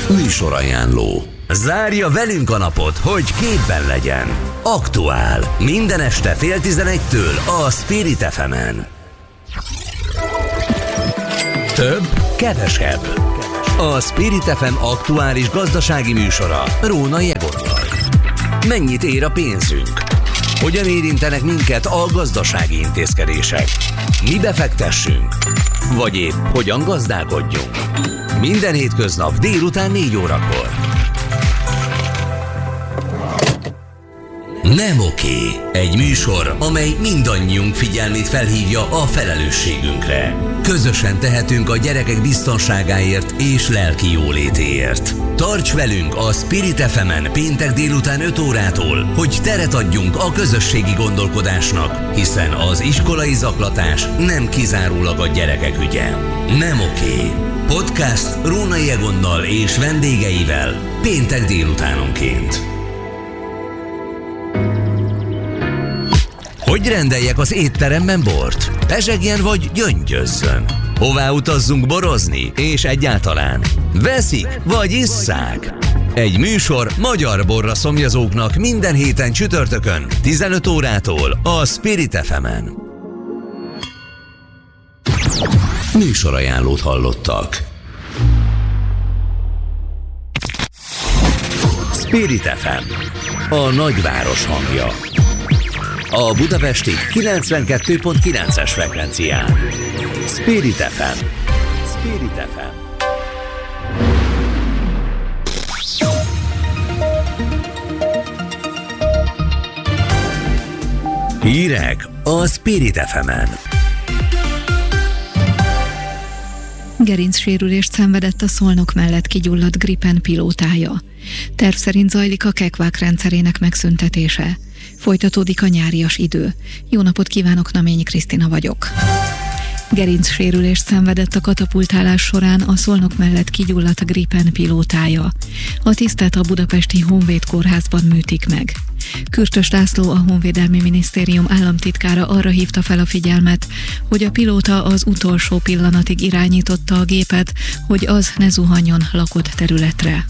Műsorajánló. Zárja velünk a napot, hogy képben legyen. Aktuál. Minden este 10:30-től a Spirit FM-en. Több, kevesebb. A Spirit FM aktuális gazdasági műsora Rónai Egonnal. Mennyit ér a pénzünk? Hogyan érintenek minket a gazdasági intézkedések? Mi befektessünk? Vagy épp hogyan gazdálkodjunk? Minden hétköznap délután 4 órakor. Nem oké. Egy műsor, amely mindannyiunk figyelmét felhívja a felelősségünkre. Közösen tehetünk a gyerekek biztonságáért és lelki jólétéért. Tarts velünk a Spirit FM-en péntek délután 5 órától, hogy teret adjunk a közösségi gondolkodásnak, hiszen az iskolai zaklatás nem kizárólag a gyerekek ügye. Nem oké. Podcast Rónai Egonnal és vendégeivel péntek délutánonként. Hogy rendeljek az étteremben bort? Pezsegjen vagy gyöngyözzön? Hová utazzunk borozni? És egyáltalán veszik vagy isszák? Egy műsor magyar borra szomjazóknak minden héten csütörtökön 15 órától a Spirit FM-en. Műsorajánlót hallottak. Spirit FM, a nagyváros hangja. A budapesti 92.9-es frekvencián. Spirit FM. Spirit FM. Hírek a Spirit FM-en. Gerincsérülést szenvedett a Szolnok mellett kigyulladt Gripen pilótája. Terv szerint zajlik a kekvák rendszerének megszüntetése. Folytatódik a nyárias idő. Jó napot kívánok, Naményi Krisztina vagyok. Gerincsérülést szenvedett a katapultálás során a Szolnok mellett kigyulladt Gripen pilótája. A tisztet a budapesti Honvéd kórházban műtik meg. Kürtös László, a Honvédelmi Minisztérium államtitkára arra hívta fel a figyelmet, hogy a pilóta az utolsó pillanatig irányította a gépet, hogy az ne zuhanjon lakott területre.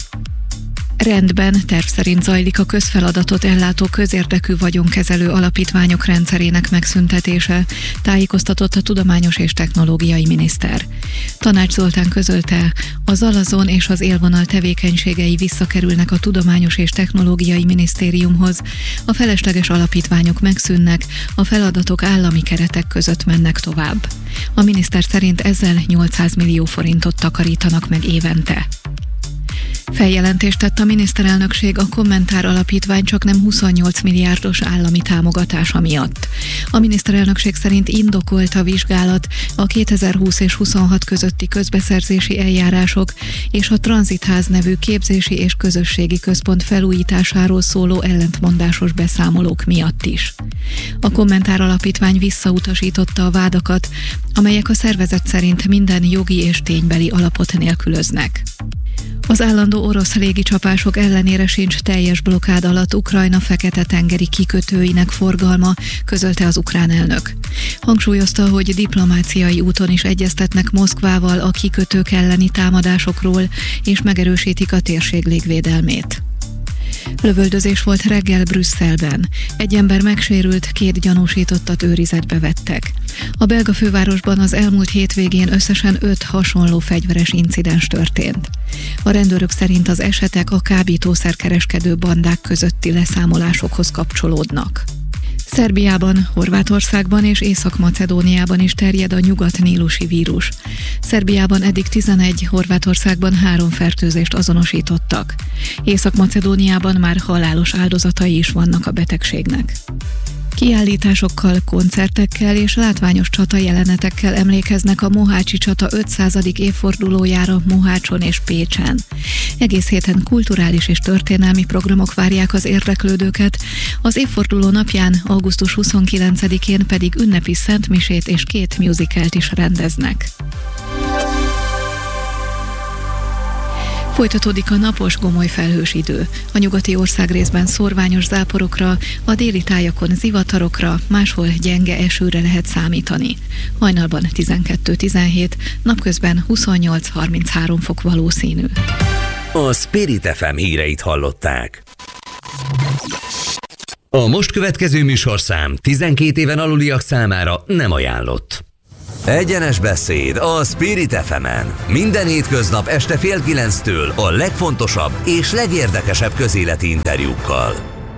Rendben, terv szerint zajlik a közfeladatot ellátó közérdekű vagyonkezelő alapítványok rendszerének megszüntetése, tájékoztatott a Tudományos és Technológiai Miniszter. Tanács Zoltán közölte, a Zalazon és az élvonal tevékenységei visszakerülnek a Tudományos és Technológiai Minisztériumhoz, a felesleges alapítványok megszűnnek, a feladatok állami keretek között mennek tovább. A miniszter szerint ezzel 800 millió forintot takarítanak meg évente. Feljelentést tett a miniszterelnökség a Kommentár Alapítvány csaknem 28 milliárdos állami támogatása miatt. A miniszterelnökség szerint indokolt a vizsgálat a 2020 és 26 közötti közbeszerzési eljárások és a Tranzitház nevű képzési és közösségi központ felújításáról szóló ellentmondásos beszámolók miatt is. A Kommentár Alapítvány visszautasította a vádakat, amelyek a szervezet szerint minden jogi és ténybeli alapot nélkülöznek. Az állandó orosz légicsapások ellenére sincs teljes blokkád alatt Ukrajna Fekete-tengeri kikötőinek forgalma, közölte az ukrán elnök. Hangsúlyozta, hogy diplomáciai úton is egyeztetnek Moszkvával a kikötők elleni támadásokról, és megerősítik a térség légvédelmét. Lövöldözés volt reggel Brüsszelben. Egy ember megsérült, 2 gyanúsítottat őrizetbe vettek. A belga fővárosban az elmúlt hétvégén összesen 5 hasonló fegyveres incidens történt. A rendőrök szerint az esetek a kábítószerkereskedő bandák közötti leszámolásokhoz kapcsolódnak. Szerbiában, Horvátországban és Észak-Macedóniában is terjed a nyugat-nílusi vírus. Szerbiában eddig 11, Horvátországban 3 fertőzést azonosítottak. Észak-Macedóniában már halálos áldozatai is vannak a betegségnek. Kiállításokkal, koncertekkel és látványos csatajelenetekkel emlékeznek a Mohácsi csata 500. évfordulójára Mohácson és Pécsen. Egész héten kulturális és történelmi programok várják az érdeklődőket, az évforduló napján, augusztus 29-én pedig ünnepi szentmisét és 2 musicalt is rendeznek. Folytatódik a napos, gomoly felhős idő. A nyugati országrészben szórványos záporokra, a déli tájakon zivatarokra, máshol gyenge esőre lehet számítani. Hajnalban 12-17, napközben 28-33 fok valószínű. A Spirit FM híreit hallották. A most következő műsorszám 12 éven aluliak számára nem ajánlott. Egyenes beszéd a Spirit FM-en. Minden hétköznap este 8:30-től a legfontosabb és legérdekesebb közéleti interjúkkal.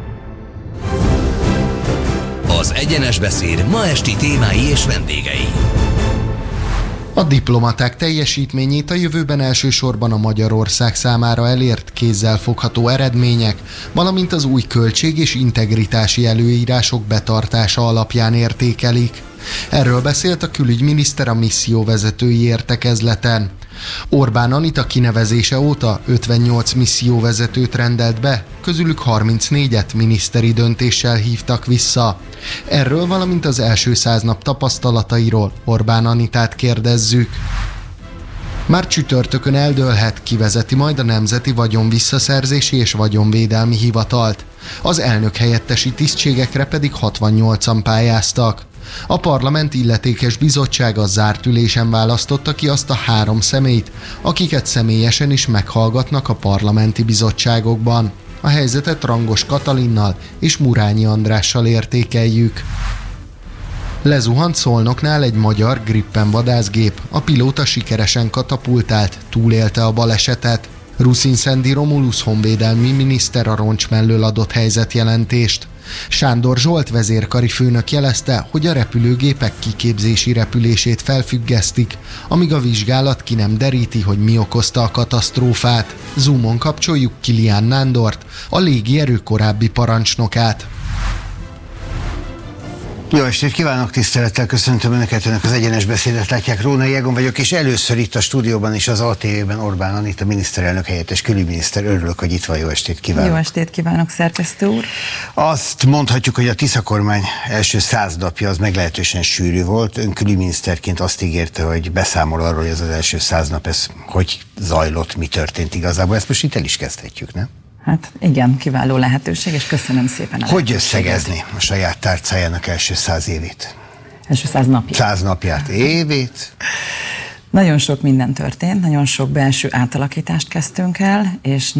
Az Egyenes beszéd ma esti témái és vendégei. A diplomaták teljesítményét a jövőben elsősorban a Magyarország számára elért kézzelfogható eredmények, valamint az új költség- és integritási előírások betartása alapján értékelik. Erről beszélt a külügyminiszter a misszióvezetői értekezleten. Orbán Anita kinevezése óta 58 misszióvezetőt rendelt be, közülük 34-et miniszteri döntéssel hívtak vissza. Erről, valamint az első 100 nap tapasztalatairól Orbán Anitát kérdezzük. Már csütörtökön eldőlhet, ki vezeti majd a Nemzeti Vagyonvisszaszerzési és Vagyonvédelmi Hivatalt. Az elnök helyettesi tisztségekre pedig 68-an pályáztak. A parlament illetékes bizottsága zárt ülésen választotta ki azt a 3 személyt, akiket személyesen is meghallgatnak a parlamenti bizottságokban. A helyzetet Rangos Katalinnal és Murányi Andrással értékeljük. Lezuhant Szolnoknál egy magyar Gripen vadászgép, a pilóta sikeresen katapultált, túlélte a balesetet. Ruszin Szendi Romulusz honvédelmi miniszter a roncs mellől adott helyzetjelentést. Sándor Zsolt vezérkari főnök jelezte, hogy a repülőgépek kiképzési repülését felfüggesztik, amíg a vizsgálat ki nem deríti, hogy mi okozta a katasztrófát. Zoomon kapcsoljuk Kilián Nándort, a légierő korábbi parancsnokát. Jó estét kívánok, tisztelettel köszöntöm Önöket, Önök az Egyenes beszédet látják. Rónai Egon vagyok, és először itt a stúdióban és az ATV-ben Orbán Anita miniszterelnök helyettes külügyminiszter. Örülök, hogy itt van. Jó estét kívánok. Jó estét kívánok, szerkesztő úr. Azt mondhatjuk, hogy a Tisza kormány első 100 napja az meglehetősen sűrű volt. Ön külügyminiszterként azt ígérte, hogy beszámol arról, hogy ez az első 100 nap, ez hogy zajlott, mi történt igazából. Ezt most itt el is kezdhetjük, nem? Hát igen, kiváló lehetőség, és köszönöm szépen. Hogy összegezni a saját tárcájának első 100 évét? Első 100 napját. 100 napját, évét? Nagyon sok minden történt, nagyon sok belső átalakítást kezdtünk el,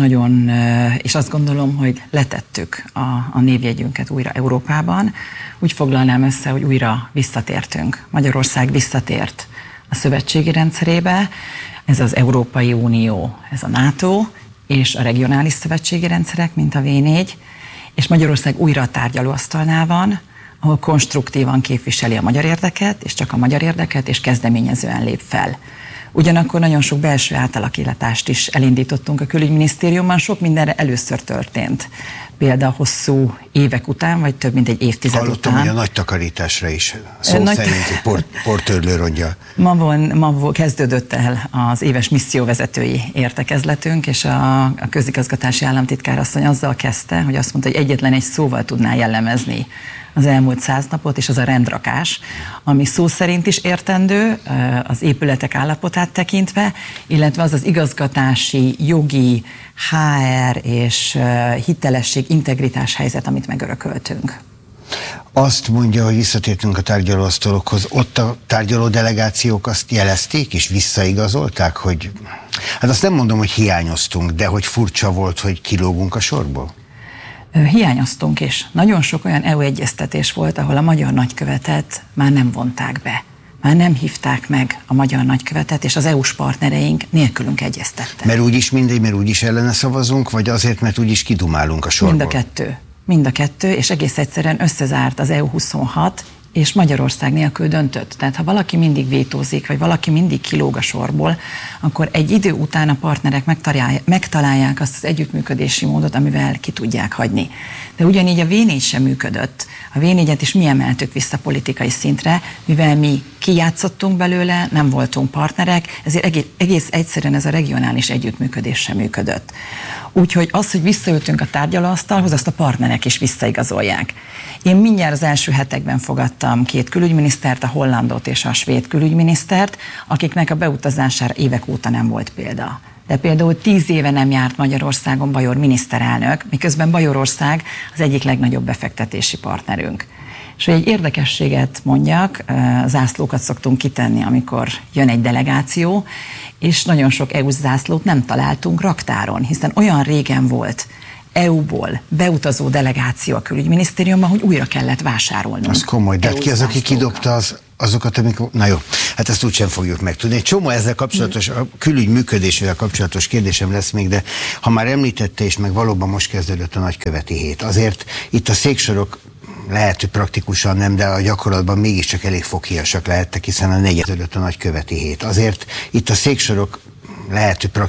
és azt gondolom, hogy letettük a névjegyünket újra Európában. Úgy foglalnám össze, hogy újra visszatértünk. Magyarország visszatért a szövetségi rendszerébe, ez az Európai Unió, ez a NATO, és a regionális szövetségi rendszerek, mint a V4, és Magyarország újra a tárgyalóasztalnál van, ahol konstruktívan képviseli a magyar érdeket, és csak a magyar érdeket, és kezdeményezően lép fel. Ugyanakkor nagyon sok belső átalakítást is elindítottunk a külügyminisztériumban, sok mindenre először történt. Például hosszú évek után, vagy több mint egy évtized Hallottam, után. hogy a nagy takarításra is szó szerint egy portörlőrongya. Ma kezdődött el az éves misszióvezetői értekezletünk, és a közigazgatási államtitkár asszony azzal kezdte, hogy azt mondta, hogy egyetlen egy szóval tudná jellemezni az elmúlt 100 napot, és az a rendrakás, ami szó szerint is értendő, az épületek állapotát tekintve, illetve az az igazgatási, jogi, HR és hitelesség, integritás helyzet, amit megörököltünk. Azt mondja, hogy visszatértünk a tárgyalóasztalokhoz. Ott a tárgyaló delegációk azt jelezték és visszaigazolták, hogy hát azt nem mondom, hogy hiányoztunk, de hogy furcsa volt, hogy kilógunk a sorból? Hiányoztunk, és nagyon sok olyan EU egyeztetés volt, ahol a magyar nagykövetet már nem vonták be. Már nem hívták meg a magyar nagykövetet, és az EU-s partnereink nélkülünk egyeztettek. Mert úgyis mindegy, mert úgyis ellene szavazunk, vagy azért, mert úgyis kidumálunk a sorból? Mind a kettő, és egész egyszerűen összezárt az EU26, és Magyarország nélkül döntött. Tehát ha valaki mindig vétózik, vagy valaki mindig kilóg a sorból, akkor egy idő után a partnerek megtalálják azt az együttműködési módot, amivel ki tudják hagyni. De ugyanígy a V4 sem működött. A V4-et is mi emeltük vissza politikai szintre, mivel mi kijátszottunk belőle, nem voltunk partnerek, ezért egész egyszerűen ez a regionális együttműködés sem működött. Úgyhogy az, hogy visszaültünk a tárgyalóasztalhoz, azt a partnerek is visszaigazolják. Én mindjárt az első hetekben fogadtam 2 külügyminisztert, a hollandot és a svéd külügyminisztert, akiknek a beutazására évek óta nem volt példa. De például 10 éve nem járt Magyarországon Bajor miniszterelnök, miközben Bajorország az egyik legnagyobb befektetési partnerünk. És hogy egy érdekességet mondjak, zászlókat szoktunk kitenni, amikor jön egy delegáció, és nagyon sok EU zászlót nem találtunk raktáron, hiszen olyan régen volt EU-ból beutazó delegáció a külügyminisztériumban, hogy újra kellett vásárolnunk. Az komoly, de ki az, aki kidobta azokat, amikor... Na jó, hát ezt úgysem fogjuk megtudni. Egy csomó ezzel kapcsolatos, a külügy működésével kapcsolatos kérdésem lesz még, de ha már említette, és meg valóban most kezdődött a nagyköveti hét, azért itt a széksorok lehet, hogy praktikusan nem, de a gyakorlatban mégiscsak elég foghíjasak lehettek, hiszen a 4. a nagyköveti hét. Azért itt a széksorok lehet, hogy